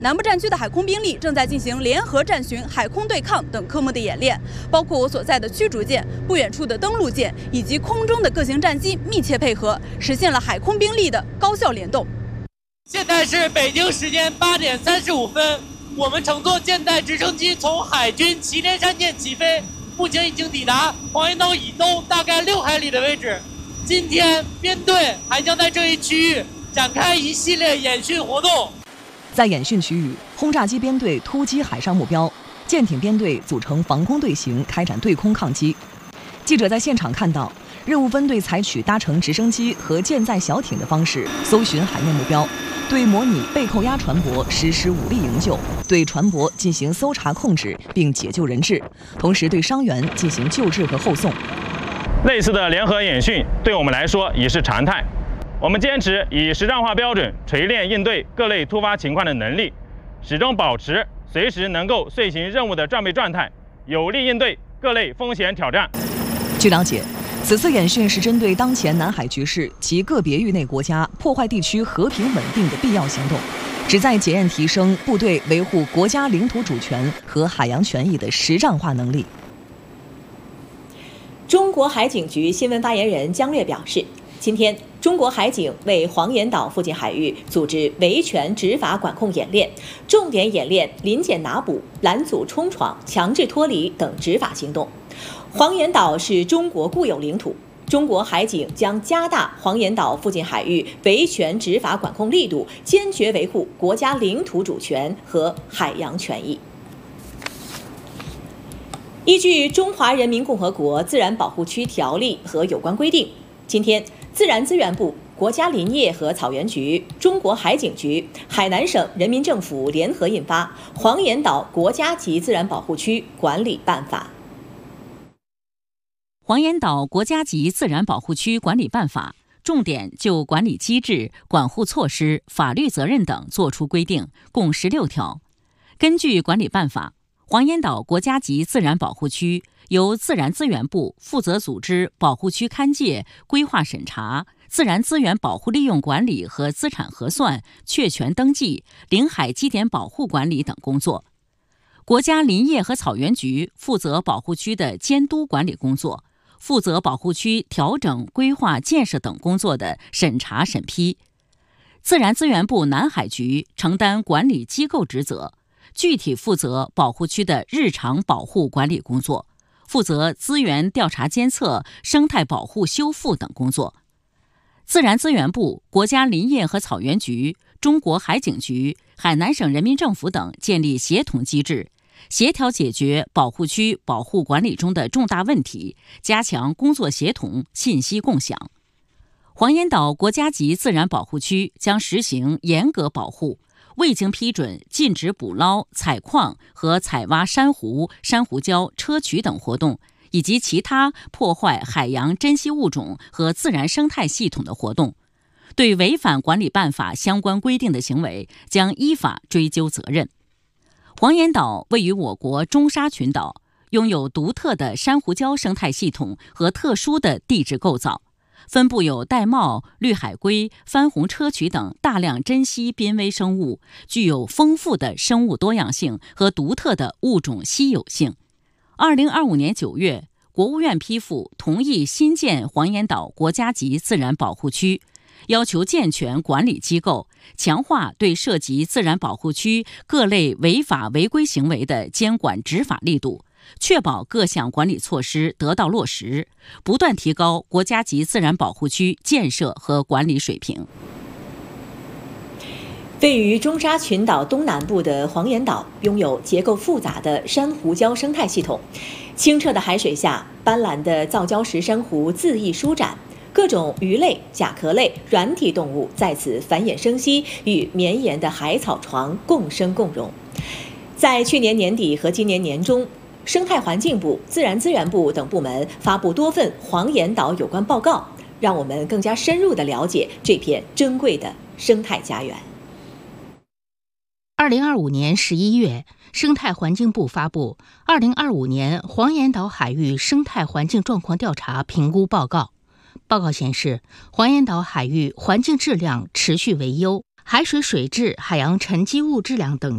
南部战区的海空兵力正在进行联合战巡、海空对抗等科目的演练，包括我所在的驱逐舰、不远处的登陆舰以及空中的各型战机密切配合，实现了海空兵力的高效联动。 现在是北京时间8点35分，我们乘坐舰载直升机从海军祁连山舰起飞，目前已经抵达黄岩岛以东大概6海里的位置。今天编队还将在这一区域展开一系列演训活动。 在演训区域，轰炸机编队突击海上目标，舰艇编队组成防空队形，开展对空抗击。记者在现场看到，任务分队采取搭乘直升机和舰载小艇的方式搜寻海面目标，对模拟被扣押船舶实施武力营救，对船舶进行搜查控制并解救人质，同时对伤员进行救治和后送。 类似的联合演训对我们来说已是常态。我们坚持以实战化标准锤炼应对各类突发情况的能力，始终保持随时能够遂行任务的战备状态，有力应对各类风险挑战。 据了解，此次演训是针对当前南海局势及个别域内国家破坏地区和平稳定的必要行动，旨在检验提升部队维护国家领土主权和海洋权益的实战化能力。 中国海警局新闻发言人姜略表示，今天中国海警为黄岩岛附近海域组织维权执法管控演练，重点演练临检拿捕、拦阻冲闯、强制脱离等执法行动。黄岩岛是中国固有领土，中国海警将加大黄岩岛附近海域维权执法管控力度，坚决维护国家领土主权和海洋权益。依据《中华人民共和国自然保护区条例》和有关规定，今天自然资源部、国家林业和草原局、中国海警局、海南省人民政府联合印发《黄岩岛国家级自然保护区管理办法》。 黄岩岛国家级自然保护区管理办法重点就管理机制、管护措施、法律责任等作出规定，共16条。根据管理办法，黄岩岛国家级自然保护区由自然资源部负责组织保护区勘界、规划审查、自然资源保护利用管理和资产核算、确权登记、领海基点保护管理等工作。国家林业和草原局负责保护区的监督管理工作，负责保护区调整、规划、建设等工作的审查审批。自然资源部南海局承担管理机构职责，具体负责保护区的日常保护管理工作，负责资源调查监测、生态保护修复等工作。自然资源部、国家林业和草原局、中国海警局、海南省人民政府等建立协同机制，协调解决保护区保护管理中的重大问题，加强工作协同、信息共享。黄岩岛国家级自然保护区将实行严格保护，未经批准禁止捕捞、采矿和采挖珊瑚、珊瑚礁、砗磲等活动，以及其他破坏海洋珍稀物种和自然生态系统的活动。对违反管理办法相关规定的行为，将依法追究责任。黄岩岛位于我国中沙群岛，拥有独特的珊瑚礁生态系统和特殊的地质构造，分布有玳瑁、绿海龟、番红砗磲等大量珍稀濒危生物，具有丰富的生物多样性和独特的物种稀有性。2025年9月，国务院批复同意新建黄岩岛国家级自然保护区，要求健全管理机构，强化对涉及自然保护区各类违法违规行为的监管执法力度，确保各项管理措施得到落实，不断提高国家级自然保护区建设和管理水平。 位于中沙群岛东南部的黄岩岛拥有结构复杂的珊瑚礁生态系统，清澈的海水下，斑斓的造礁石珊瑚恣意舒展，各种鱼类、甲壳类、软体动物在此繁衍生息，与绵延的海草床共生共荣。在去年年底和今年年中，生态环境部、自然资源部等部门发布多份黄岩岛有关报告，让我们更加深入地了解这片珍贵的生态家园。 2025年11月，生态环境部发布2025年黄岩岛海域生态环境状况调查评估报告。报告显示，黄岩岛海域环境质量持续为优，海水水质、海洋沉积物质量等